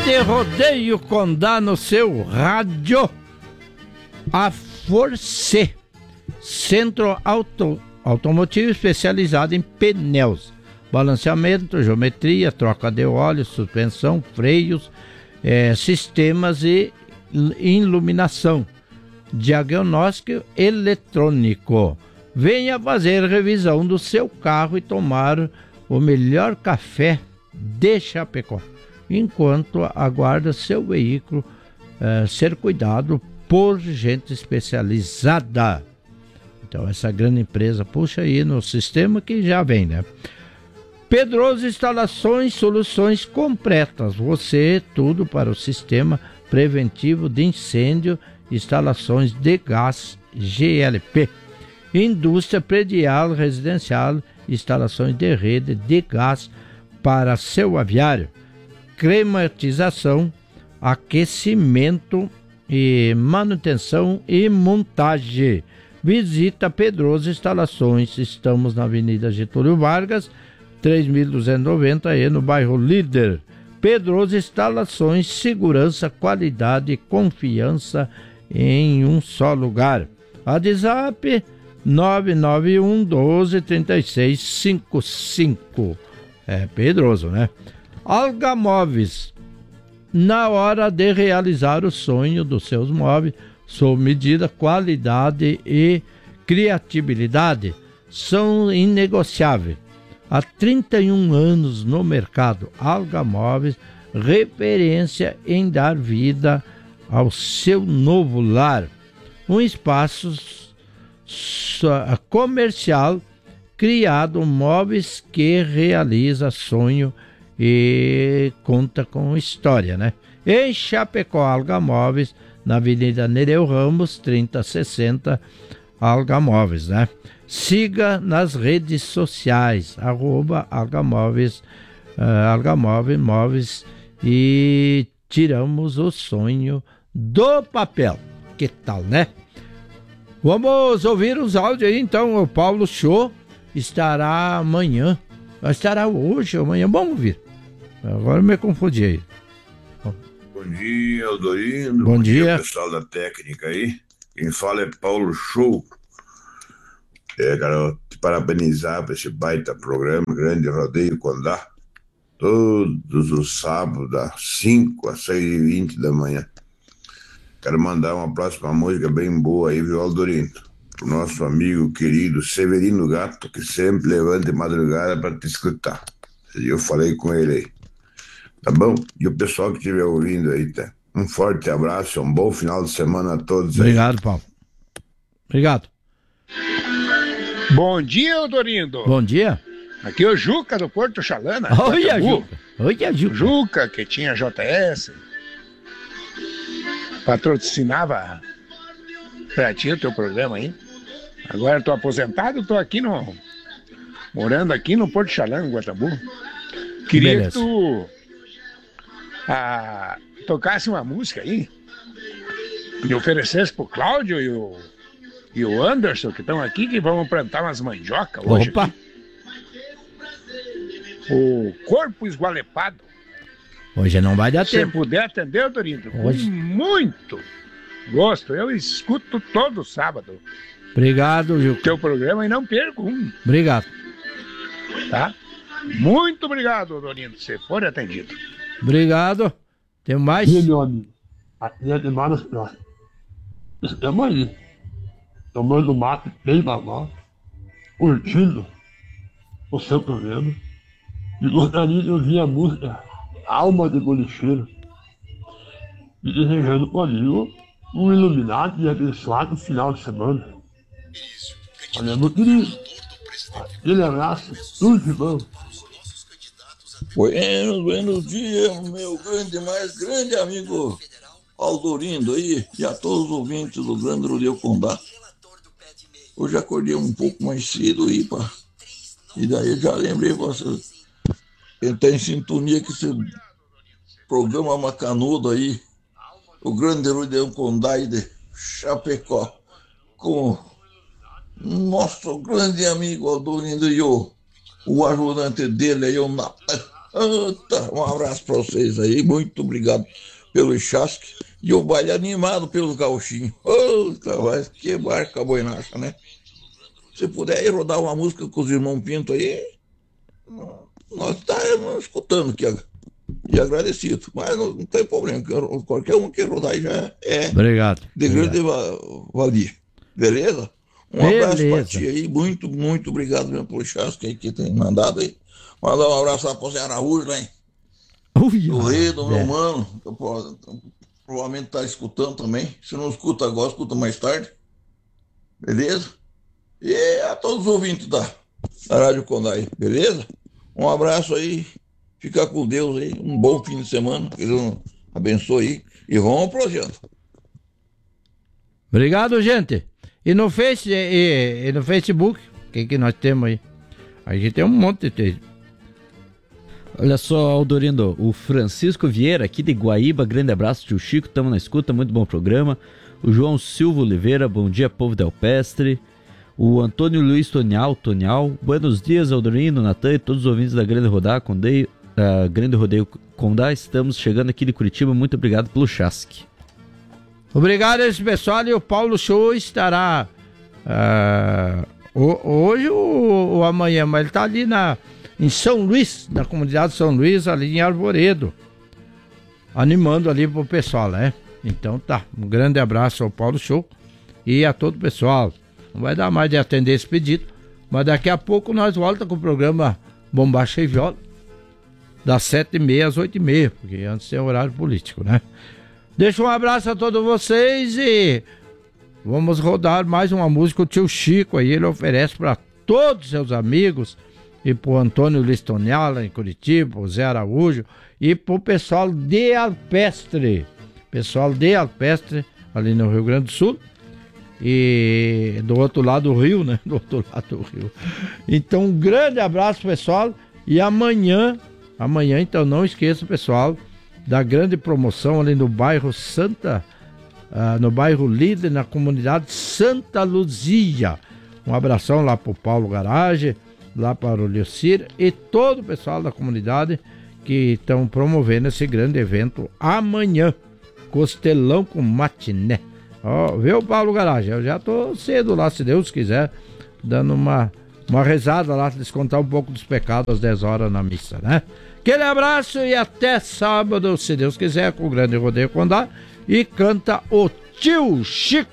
de Rodeio Condá no seu rádio. A Force, centro automotivo especializado em pneus, balanceamento, geometria, troca de óleo, suspensão, freios, sistemas e iluminação, diagnóstico eletrônico. Venha fazer revisão do seu carro e tomar o melhor café de Chapecó, enquanto aguarda seu veículo ser cuidado por gente especializada. Então essa grande empresa puxa aí no sistema que já vem, né? Pedroso Instalações, soluções completas. Você, tudo para o sistema preventivo de incêndio, instalações de gás GLP. Indústria predial, residencial, instalações de rede de gás para seu aviário. Climatização, aquecimento e manutenção e montagem. Visita Pedroso Instalações. Estamos na Avenida Getúlio Vargas, 3.290 e no bairro Líder. Pedroso Instalações, segurança, qualidade e confiança em um só lugar. WhatsApp 991 12 36 55. É Pedroso, né? Alga Móveis. Na hora de realizar o sonho dos seus móveis, sob medida, qualidade e criatividade são inegociáveis. Há 31 anos no mercado, Alga Móveis, referência em dar vida ao seu novo lar. Um espaço comercial criado, móveis que realiza sonho e conta com história, né? Em Chapecó, Alga Móveis, na Avenida Nereu Ramos, 3060, Alga Móveis, né? Siga nas redes sociais, @Alga Móveis, Alga Móveis, e tiramos o sonho do papel. Que tal, né? Vamos ouvir os áudios aí, então. O Paulo Show estará amanhã. Estará hoje ou amanhã. Vamos ouvir. Agora eu me confundi aí. Bom dia, Aldorindo. Bom dia, pessoal da técnica aí. Quem fala é Paulo Show. Quero te parabenizar por esse baita programa, Grande Rodeio Condá. Todos os sábados, das 5 às 6h20 da manhã. Quero mandar uma próxima música bem boa aí, viu, Aldorindo? Pro nosso amigo querido Severino Gato, que sempre levanta de madrugada para te escutar. Eu falei com ele aí. Tá bom? E o pessoal que estiver ouvindo aí, tá? Um forte abraço, um bom final de semana a todos aí. Obrigado, Paulo. Obrigado. Bom dia, Aldorindo. Bom dia. Aqui é o Juca do Porto Chalana. Olha, Juca. Olha, Juca. Juca, que tinha JS. Patrocinava pra ti o teu programa aí. Agora eu tô aposentado, tô aqui morando aqui no Porto Chalana, em Guatabu. Queria Beleza. que tu tocasse uma música aí e oferecesse pro Cláudio e o Anderson, que estão aqui, que vão plantar umas mandioca hoje. Opa! Aqui. O Corpo Esgualepado. Hoje não vai dar Se tempo. puder atender, Dorindo, Hoje. com muito gosto. Eu escuto todo sábado Obrigado, Juca. teu programa e não perco um, Obrigado. tá? Muito obrigado, Dorindo, se for atendido. Obrigado. Tem mais? E meu amigo, aqui é de Maras Próximas. Estamos aí, tomando mate bem babado, curtindo o seu programa. E gostaria de ouvir a música Alma de Bolicheiro. E desejando para o amigo um iluminado e abençoado final de semana. Olha, meu querido, aquele abraço, tudo de bom. Buenos dias, meu mais grande amigo Aldorindo aí, e a todos os ouvintes do Grande Rodeio Condá. Hoje acordei um pouco mais cedo aí, pá. E daí já lembrei vocês. Entrar em sintonia com esse programa macanudo aí, o Grande Rodeio Condá de Chapecó, com nosso grande amigo Aldorindo e o ajudante dele aí, o Natan. Um abraço para vocês aí, muito obrigado pelo chasque e o baile animado pelo gauchinho. Mas que barca boinacha, né? Se puder ir rodar uma música com os irmãos Pinto aí, nós estamos escutando aqui e agradecido, mas não tem problema, qualquer um que rodar aí já é Obrigado. de grande valia, beleza? Abraço para ti aí, muito obrigado mesmo pelo chasque aí que tem mandado aí. Mandar um abraço lá pro Zé Araújo, né? Do rei, do meu mano, que provavelmente tá escutando também. Se não escuta agora, escuta mais tarde. Beleza? E a todos os ouvintes da Rádio Condá aí, beleza? Um abraço aí, fica com Deus aí, um bom fim de semana, que Deus abençoe aí, e vamos pro jantar. Obrigado, gente. E no Facebook, o que nós temos aí? A gente tem um monte de... Olha só, Aldorindo, o Francisco Vieira, aqui de Guaíba, grande abraço, tio Chico, estamos na escuta, muito bom programa. O João Silva Oliveira, bom dia, povo del Pestre. O Antônio Luiz Tonial, buenos dias, Aldorindo, Natan e todos os ouvintes da Grande Rodeio Condá, estamos chegando aqui de Curitiba, muito obrigado pelo chasque. Obrigado a esse pessoal, e o Paulo Show estará hoje ou amanhã, mas ele está ali em São Luís, na comunidade de São Luís, ali em Arvoredo, animando ali pro pessoal, né? Então tá, um grande abraço ao Paulo Show e a todo o pessoal. Não vai dar mais de atender esse pedido, mas daqui a pouco nós voltamos com o programa Bombacha e Viola, das 7h30 às 8h30, porque antes tem horário político, né? Deixa um abraço a todos vocês e vamos rodar mais uma música. O tio Chico aí, ele oferece para todos os seus amigos e pro Antônio Listonial lá em Curitiba, o Zé Araújo e pro pessoal de Alpestre, ali no Rio Grande do Sul e do outro lado do rio, né? Do outro lado do rio. Então um grande abraço, pessoal, e amanhã então não esqueça, pessoal, da grande promoção ali no bairro no bairro Líder, na comunidade Santa Luzia. Um abração lá pro Paulo Garage, lá para o Leocir e todo o pessoal da comunidade que estão promovendo esse grande evento amanhã. Costelão com matiné. Ó, viu, Paulo Garagem? Eu já tô cedo lá, se Deus quiser, dando uma rezada lá, descontar um pouco dos pecados às 10 horas na missa, né? Aquele abraço e até sábado, se Deus quiser, com o Grande Rodeio Condá. E canta o tio Chico.